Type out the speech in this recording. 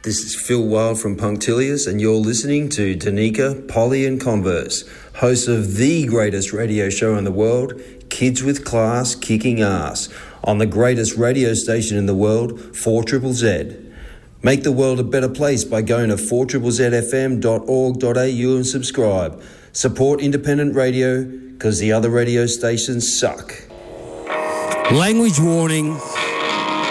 This is Phil Wild from Punctilious, and you're listening to Danica, Polly and Converse, hosts of the greatest radio show in the world, Kids with Class Kicking Ass, on the greatest radio station in the world, 4ZZZ. Make the world a better place by going to 4ZZZFM.org.au and subscribe. Support independent radio, because the other radio stations suck. Language warning.